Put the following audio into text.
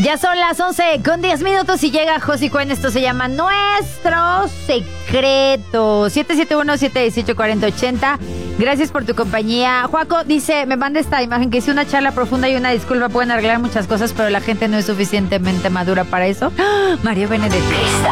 Ya son las 11:10 y llega Josi Cuen. Esto se llama Nuestro Secreto. 771-718-4080. Gracias por tu compañía. Juaco dice, me manda esta imagen que hice una charla profunda y una disculpa. Pueden arreglar muchas cosas, pero la gente no es suficientemente madura para eso. Mario Benedetti.